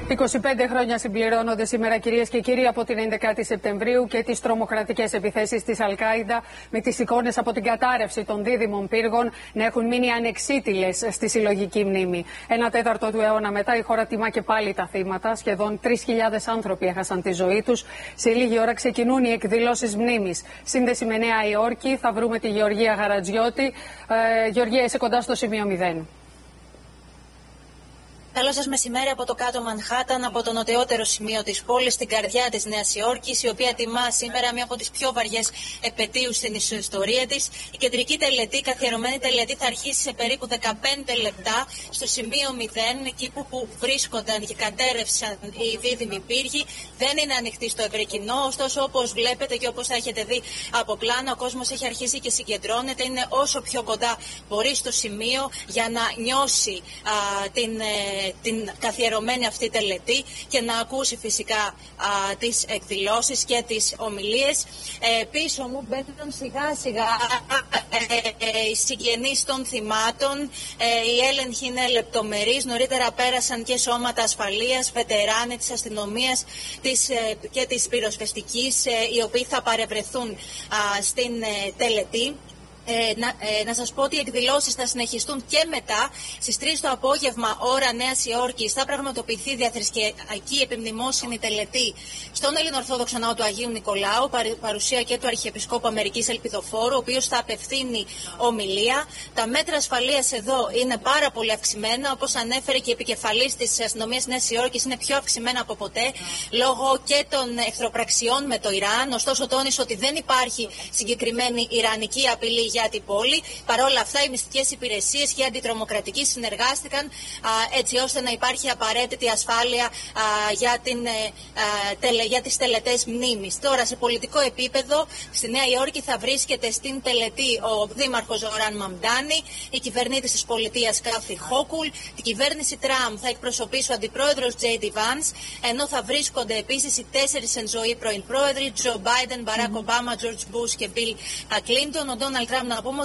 25 χρόνια συμπληρώνονται σήμερα, κυρίες και κύριοι, από την 11η Σεπτεμβρίου και τις τρομοκρατικές επιθέσεις της Αλ-Κάιντα, με τις εικόνες από την κατάρρευση των δίδυμων πύργων να έχουν μείνει ανεξίτηλες στη συλλογική μνήμη. Ένα τέταρτο του αιώνα μετά, η χώρα τιμά και πάλι τα θύματα. Σχεδόν 3.000 άνθρωποι έχασαν τη ζωή τους. Σε λίγη ώρα ξεκινούν οι εκδηλώσεις μνήμης. Σύνδεση με Νέα Υόρκη, θα βρούμε τη Γεωργία Γαρατζιώτη. Γεωργία, είσαι κοντά στο σημείο 0. Καλό σας μεσημέρι από το κάτω Μανχάταν, από το νοτιότερο σημείο της πόλης, στην καρδιά της Νέας Υόρκης, η οποία τιμά σήμερα μία από τις πιο βαριές επετείους στην ιστορία της. Η κεντρική τελετή, καθιερωμένη τελετή, θα αρχίσει σε περίπου 15 λεπτά στο σημείο 0, εκεί που βρίσκονταν και κατέρευσαν οι δίδυμοι πύργοι. Δεν είναι ανοιχτή στο ευρύ κοινό, ωστόσο, όπως βλέπετε και όπως θα έχετε δει από πλάνα, ο κόσμος έχει αρχίσει και συγκεντρώνεται. Είναι όσο πιο κοντά μπορεί στο σημείο για να νιώσει την καθιερωμένη αυτή τελετή και να ακούσει φυσικά τις εκδηλώσεις και τις ομιλίες. Πίσω μου μπαίνουν σιγά σιγά οι συγγενείς των θυμάτων. Οι έλεγχοι είναι λεπτομερείς. Νωρίτερα πέρασαν και σώματα ασφαλείας, βετεράνοι της αστυνομίας και της πυροσβεστικής, οι οποίοι θα παρευρεθούν στην τελετή. Να σας πω ότι οι εκδηλώσεις θα συνεχιστούν και μετά. Στις 3 το απόγευμα, ώρα Νέας Υόρκης, θα πραγματοποιηθεί διαθρησκευτική επιμνημόσυνη τελετή στον Ελληνοορθόδοξο Ναό του Αγίου Νικολάου, παρουσία και του Αρχιεπισκόπου Αμερικής Ελπιδοφόρου, ο οποίος θα απευθύνει ομιλία. Τα μέτρα ασφαλείας εδώ είναι πάρα πολύ αυξημένα, όπως ανέφερε και η επικεφαλής της αστυνομίας Νέας Υόρκης, είναι πιο αυξημένα από ποτέ, λόγω και των εχθροπραξιών με το Ιράν. Ωστόσο, τόνισε ότι δεν υπάρχει συγκεκριμένη ιρανική απειλή για την πόλη. Παρ' όλα αυτά, οι μυστικές υπηρεσίες και οι αντιτρομοκρατικοί συνεργάστηκαν έτσι ώστε να υπάρχει απαραίτητη ασφάλεια για τις τελετές μνήμης. Τώρα, σε πολιτικό επίπεδο, στη Νέα Υόρκη θα βρίσκεται στην τελετή ο δήμαρχος Ζωράν Μαμντάνι, η κυβερνήτης της πολιτείας Κάθι Χόκουλ, την κυβέρνηση Τραμπ θα εκπροσωπήσει ο αντιπρόεδρος Τζέιντι Βάνς, ενώ θα βρίσκονται επίσης οι 4 εν ζωή πρώην πρόεδροι, Τζο Μπάιντεν, Μπαράκ Ομπάμα, Τζορτζ Μπούς και Μπιλ Κλίντον. Ο Ντόναλντ Τραμπ, να πούμε